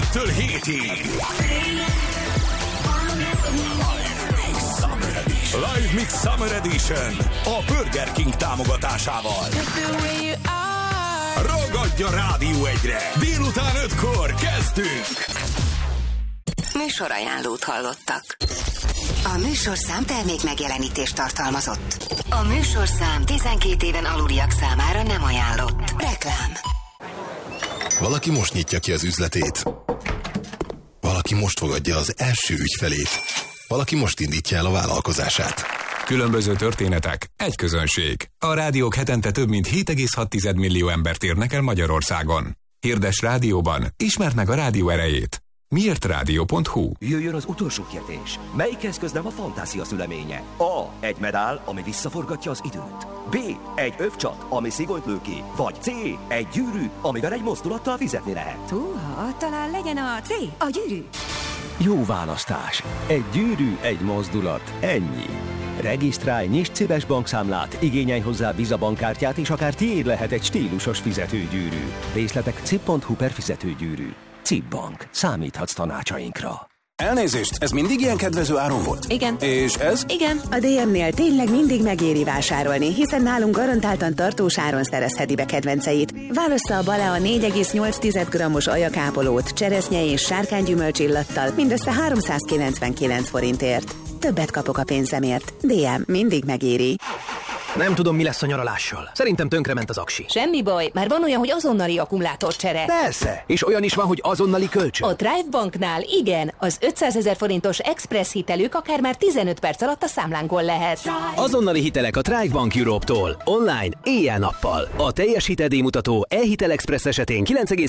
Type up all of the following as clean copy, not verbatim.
5-től 7-ig. Live Mix Summer Edition a Burger King támogatásával. Ragadj a Rádió 1-re! Délután 5-kor kezdünk! Műsorajánlót hallottak. A műsorszám termék megjelenítést tartalmazott. A műsorszám 12 éven aluliak számára nem ajánlott. Reklám. Valaki most nyitja ki az üzletét. Valaki most fogadja az első ügyfelét. Valaki most indítja el a vállalkozását. Különböző történetek, egy közönség. A rádiók hetente több mint 7,6 millió embert érnek el Magyarországon. Hirdess rádióban, ismerd meg a rádió erejét. Miért rádió.hu? Jöjjön az utolsó kérdés. Melyik eszköz nem a fantázia szüleménye? A. Egy medál, ami visszaforgatja az időt. B. Egy övcsat, ami szigonyt lő ki. Vagy C. Egy gyűrű, amivel egy mozdulattal fizetni lehet. Húha, talán legyen a C. A gyűrű. Jó választás. Egy gyűrű, egy mozdulat. Ennyi. Regisztrálj, nyisd CIBES bankszámlát, igényelj hozzá Visa bankkártyát, és akár tiéd lehet egy stílusos fizetőgyűrű. Részletek cib.hu/fizetőgyűrű. CIB Bank. Számíthatsz tanácsainkra. Elnézést, ez mindig ilyen kedvező áron volt? Igen. És ez? Igen. A DM-nél tényleg mindig megéri vásárolni, hiszen nálunk garantáltan tartós áron szerezheti be kedvenceit. Válassza bele a 4,8 g-os ajakápolót, cseresznye és sárkánygyümölcsillattal mindössze 399 forintért. Többet kapok a pénzemért. DM mindig megéri. Nem tudom, mi lesz a nyaralással. Szerintem tönkrement az aksi. Semmi baj, már van olyan, hogy azonnali akkumulátorcsere. Persze, és olyan is van, hogy azonnali kölcsön. A Drive Banknál igen, az 500 000 forintos express hitelük akár már 15 perc alatt a számlánkon lehet. Azonnali hitelek a Drive Bank Europe-tól. Online, éjjel-nappal. A teljes hiteldíjmutató e-hitel express esetén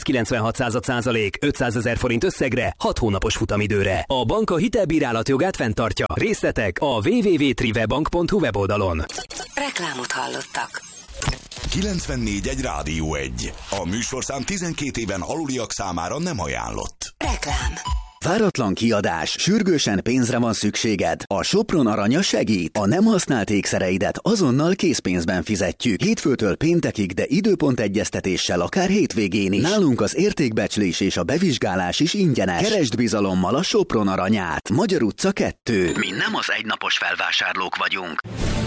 9,96%, 500 000 forint összegre, 6 hónapos futamidőre. A bank a hitelbírálat jogát fenntartja. Részletek a www.trivebank.hu weboldalon. Reklámot hallottak. 94.1 Rádió 1. A műsorszám 12 éven aluliak számára nem ajánlott. Reklám. Váratlan kiadás, sürgősen pénzre van szükséged. A Sopron aranya segít. A nem használt ékszereidet azonnal készpénzben fizetjük. Hétfőtől péntekig, de időpontegyeztetéssel akár hétvégén is. Nálunk az értékbecslés és a bevizsgálás is ingyenes. Keresd bizalommal a Sopron aranyát. Magyar utca 2. Mi nem az egynapos felvásárlók vagyunk.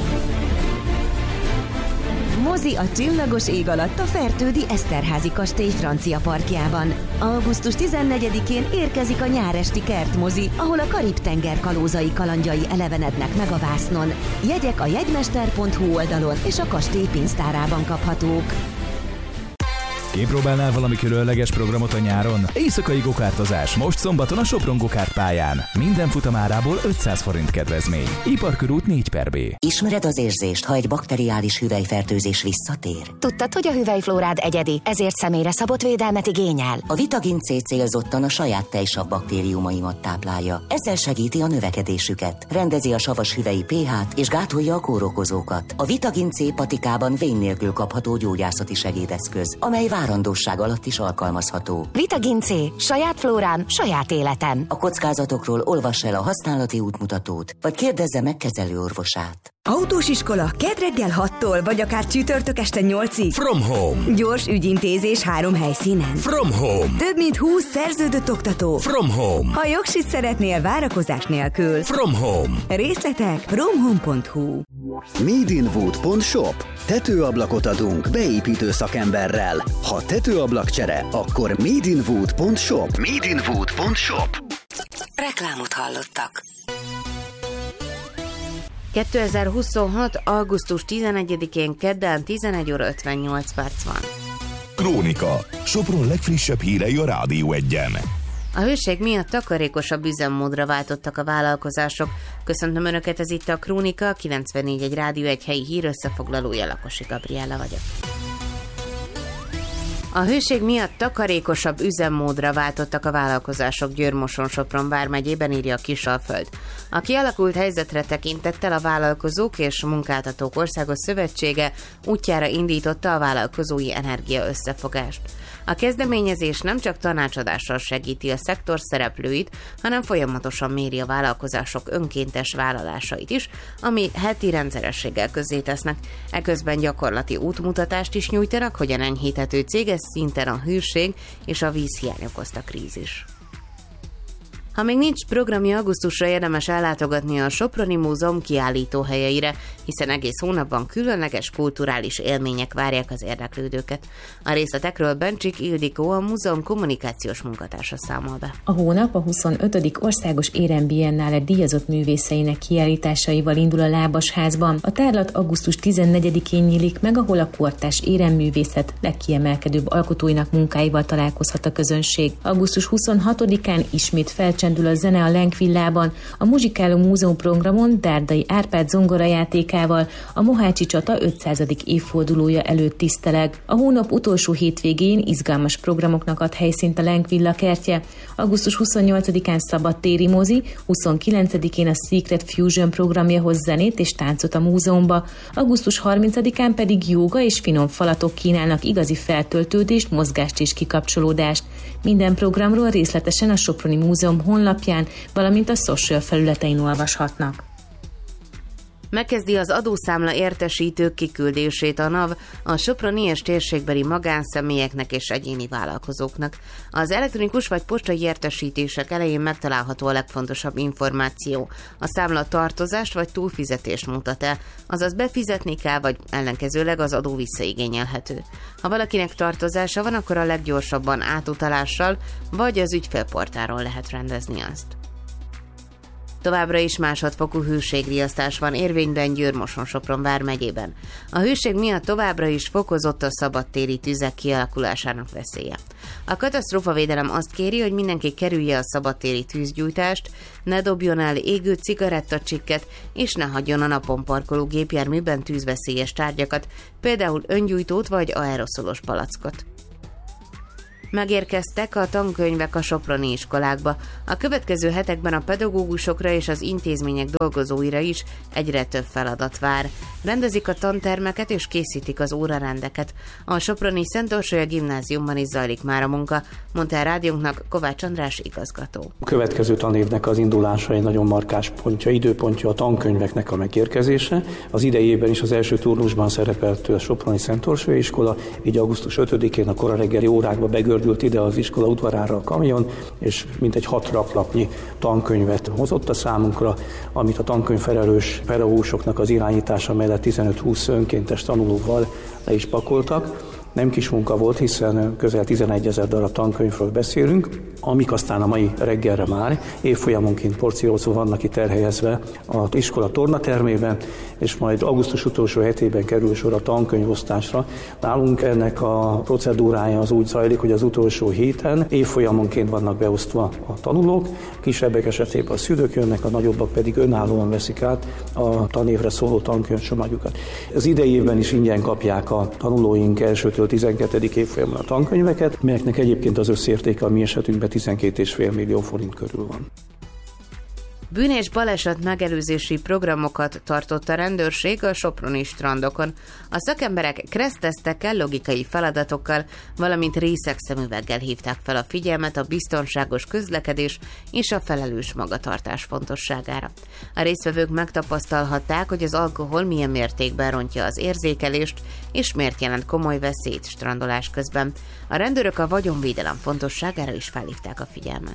Mozi a csillagos ég alatt a Fertődi Eszterházy kastély francia parkjában. Augusztus 14-én érkezik a nyáresti kertmozi, ahol a Karib-tenger kalózai kalandjai elevenednek meg a vásznon. Jegyek a jegymester.hu oldalon és a kastély pénztárában kaphatók. Kipróbálnál valami különleges programot a nyáron? Éjszakai gokártozás most szombaton a Sopron Gokárt pályán. Minden futamárából 500 forint kedvezmény. Iparkörút 4/B. Ismered az érzést, ha egy bakteriális hüvelyfertőzés visszatér? Tudtad, hogy a hüvelyflórád egyedi, ezért személyre szabott védelmet igényel? A Vitagin C célzottan a saját tejsav baktériumaimat táplálja. Ezzel segíti a növekedésüket, rendezi a savas hüvelyi pH-t és gátolja a kórokozókat. A Vitagin C patikában vén nélkül kapható gyógyászati segédeszköz, amely várandóság alatt is alkalmazható. Vitagin C. Saját flórám, saját életem. A kockázatokról olvass el a használati útmutatót, vagy kérdezze meg kezelőorvosát. Autós iskola, kedd reggel 6-tól, vagy akár csütörtök este 8-ig. From Home. Gyors ügyintézés 3 helyszínen. From Home. Több mint 20 szerződött oktató. From Home. Ha jogsit szeretnél várakozás nélkül. From Home. Részletek fromhome.hu. Madeinwood.shop. Tetőablakot adunk beépítő szakemberrel. Ha tetőablakcsere, akkor Madeinwood.shop. Madeinwood.shop. Reklámot hallottak. 2026. augusztus 11-én kedden 11 óra 58 perc van. Krónika. Sopron legfrissebb hírei a Rádió 1-en. A hőség miatt takarékosabb üzemmódra váltottak a vállalkozások. Köszöntöm Önöket, ez itt a Krónika, 94.1 Rádió 1 helyi hír összefoglalója, Lakosi Gabriella vagyok. A hőség miatt takarékosabb üzemmódra váltottak a vállalkozások Győr-Moson-Sopron vármegyében, írja a Kisalföld. A kialakult helyzetre tekintettel a Vállalkozók és Munkáltatók Országos Szövetsége útjára indította a vállalkozói energia összefogást. A kezdeményezés nem csak tanácsadással segíti a szektor szereplőit, hanem folyamatosan méri a vállalkozások önkéntes vállalásait is, ami heti rendszerességgel közzétesznek. Eközben gyakorlati útmutatást is nyújtanak, hogyan enyhíthető céges szinten a hőség és a vízhiány okozta krízis. Ha még nincs programja, augusztusra érdemes ellátogatni a Soproni Múzeum kiállítóhelyeire, hiszen egész hónapban különleges kulturális élmények várják az érdeklődőket. A részletekről Bencsik Ildikó, a múzeum kommunikációs munkatársa számol be. A hónap a 25. Országos Érembiennále díjazott művészeinek kiállításaival indul a Lábasházban. A tárlat augusztus 14-én nyílik meg, ahol a kortárs éremművészet legkiemelkedőbb alkotóinak munkáival találkozhat a közönség. Augusztus 26-án ismét felcsendül a zene a Lenkvillában, a Muzsikáló Múzeum programon Dárdai Árpád zongorajátékával a Mohácsi csata 500. évfordulója előtt tiszteleg. A hónap utolsó hétvégén izgalmas programoknak ad helyszínt a Lenkvilla kertje. Augusztus 28-án szabadtéri mozi, 29-én a Secret Fusion programja hoz zenét és táncot a múzeumba, augusztus 30-án pedig jóga és finom falatok kínálnak igazi feltöltődést, mozgást és kikapcsolódást. Minden programról részletesen a Soproni Múzeum honlapján, valamint a social felületein olvashatnak. Megkezdi az adószámla értesítők kiküldését a NAV a soproni és térségbeli magánszemélyeknek és egyéni vállalkozóknak. Az elektronikus vagy postai értesítések elején megtalálható a legfontosabb információ. A számla tartozást vagy túlfizetést mutat-e, azaz befizetni kell, vagy ellenkezőleg az adó visszaigényelhető. Ha valakinek tartozása van, akkor a leggyorsabban átutalással vagy az ügyfélportáron lehet rendezni azt. Továbbra is másodfokú hőségriasztás van érvényben Győr-Moson-Sopron vármegyében. A hőség miatt továbbra is fokozott a szabadtéri tüzek kialakulásának veszélye. A katasztrófavédelem azt kéri, hogy mindenki kerülje a szabadtéri tűzgyújtást, ne dobjon el égő cigarettacsikket, és ne hagyjon a napon parkoló gépjárműben tűzveszélyes tárgyakat, például öngyújtót vagy aeroszolos palackot. Megérkeztek a tankönyvek a soproni iskolákba. A következő hetekben a pedagógusokra és az intézmények dolgozóira is egyre több feladat vár. Rendezik a tantermeket és készítik az órarendeket. A soproni Szent Orsolya gimnáziumban is zajlik már a munka, mondta a rádiónknak Kovács András igazgató. A következő tanévnek az indulása egy nagyon markáns pontja, időpontja a tankönyveknek a megérkezése. Az idei évben is az első turnusban szerepelt a soproni Szent Orsolya iskola, így augusztus 5-én a kora reggeli órákba begördült ide az iskola udvarára a kamion, és mintegy 6 raklapnyi tankönyvet hozott a számunkra, amit a tankönyvfelelős pedagógusoknak az irányítása mellett 15-20 önkéntes tanulóval le is pakoltak. Nem kis munka volt, hiszen közel 11 000 darab tankönyvről beszélünk, amik aztán a mai reggelre már évfolyamonként porciózva vannak itt elhelyezve az iskola tornatermében, és majd augusztus utolsó hetében kerül sor a tankönyvosztásra. Nálunk ennek a procedúrája az úgy zajlik, hogy az utolsó héten évfolyamonként vannak beosztva a tanulók, kisebbek esetében a szülők jönnek, a nagyobbak pedig önállóan veszik át a tanévre szóló tankönyvcsomagjukat. Az idei évben is ingyen kapják a tanulóink elsőtől 12. évfolyamon a tankönyveket, melyeknek egyébként az összértéke a mi esetünkben 12,5 millió forint körül van. Bűn- és baleset megelőzési programokat tartott a rendőrség a soproni strandokon. A szakemberek kressztesztekkel, logikai feladatokkal, valamint részegszemüveggel hívták fel a figyelmet a biztonságos közlekedés és a felelős magatartás fontosságára. A résztvevők megtapasztalhatták, hogy az alkohol milyen mértékben rontja az érzékelést, és miért jelent komoly veszélyt strandolás közben. A rendőrök a vagyonvédelem fontosságára is felhívták a figyelmet.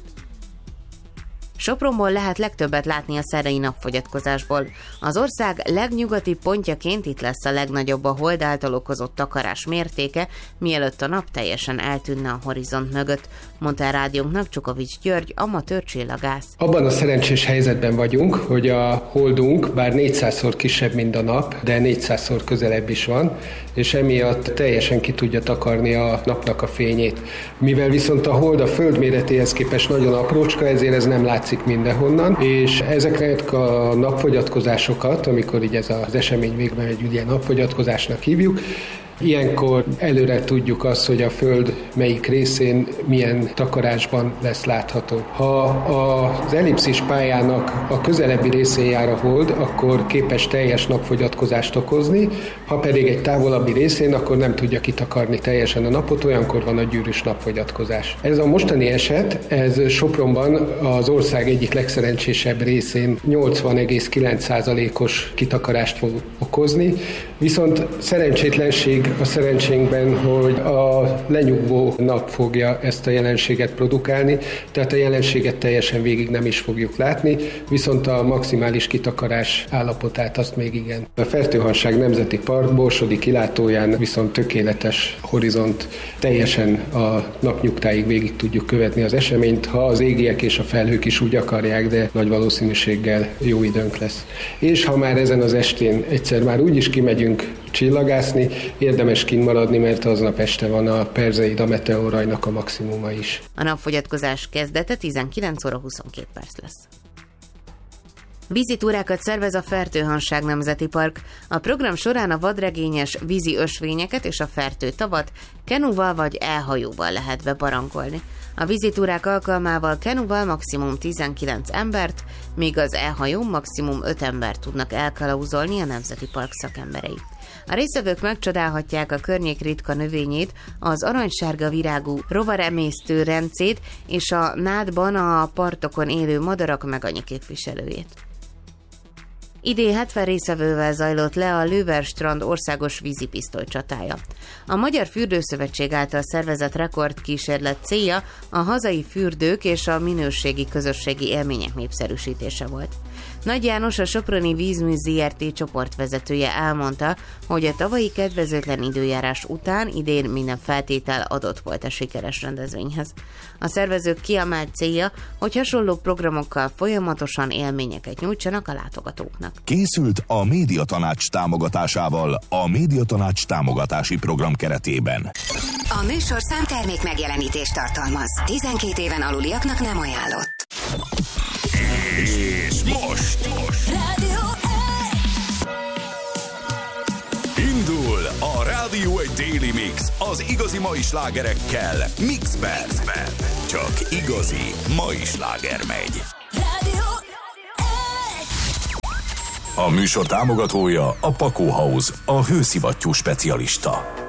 Sopronból lehet legtöbbet látni a szerdai napfogyatkozásból. Az ország legnyugati pontjaként itt lesz a legnagyobb a hold által okozott takarás mértéke, mielőtt a nap teljesen eltűnne a horizont mögött, mondta a rádiónknak Csukovics György, amatőr csillagász. Abban a szerencsés helyzetben vagyunk, hogy a holdunk bár 400-szor kisebb, mint a nap, de 400-szor közelebb is van, és emiatt teljesen ki tudja takarni a napnak a fényét. Mivel viszont a hold a föld méretéhez képest nagyon aprócska, ezért ez nem látszik mindenhonnan, és ezeknek a napfogyatkozásokat, amikor így ez az esemény végbe megy, ugye napfogyatkozásnak hívjuk, ilyenkor előre tudjuk azt, hogy a Föld melyik részén milyen takarásban lesz látható. Ha az ellipszis pályának a közelebbi részén jár a hold, akkor képes teljes napfogyatkozást okozni, ha pedig egy távolabbi részén, akkor nem tudja kitakarni teljesen a napot, olyankor van a gyűrűs napfogyatkozás. Ez a mostani eset, ez Sopronban az ország egyik legszerencsésebb részén 80,9%-os kitakarást fog okozni, viszont szerencsétlenség még a szerencsénkben, hogy a lenyugvó nap fogja ezt a jelenséget produkálni, tehát a jelenséget teljesen végig nem is fogjuk látni, viszont a maximális kitakarás állapotát azt még igen. A Fertőhanság Nemzeti Park borsodi kilátóján viszont tökéletes horizont, teljesen a napnyugtáig végig tudjuk követni az eseményt, ha az égiek és a felhők is úgy akarják, de nagy valószínűséggel jó időnk lesz. És ha már ezen az estén egyszer már úgyis kimegyünk csillagászni, érdemes kint maradni, mert aznap este van a Perseida meteorrajnak a maximuma is. A napfogyatkozás kezdete 19 óra 22 perc lesz. Vízitúrákat szervez a Fertőhanság Nemzeti Park. A program során a vadregényes vízi ösvényeket és a Fertőtavat kenuval vagy elhajóval lehet bebarangolni. A vízitúrák alkalmával kenuval maximum 19 embert, míg az elhajón maximum 5 embert tudnak elkalauzolni a Nemzeti Park szakemberei. A résztvevők megcsodálhatják a környék ritka növényét, az aranysárga virágú rovaremésztő rencét és a nádban a partokon élő madarak meganyaképviselőjét. Idén 70 résztvevővel zajlott le a Löwenstrand országos vízipisztoly csatája. A Magyar Fürdőszövetség által szervezett rekordkísérlet célja a hazai fürdők és a minőségi közösségi élmények népszerűsítése volt. Nagy János, a Soproni Vízmű Zrt. Csoportvezetője elmondta, hogy a tavalyi kedvezőtlen időjárás után idén minden feltétel adott volt a sikeres rendezvényhez. A szervezők kiemelt célja, hogy hasonló programokkal folyamatosan élményeket nyújtsanak a látogatóknak. Készült a Médiatanács támogatásával a Médiatanács támogatási program keretében. A műsorszám termék megjelenítést tartalmaz. 12 éven aluliaknak nem ajánlott. És most indul a Rádió egy Daily Mix az igazi mai slágerekkel Mixben. Csak igazi mai sláger megy. A műsor támogatója a Pakó House, a hőszivattyú specialista.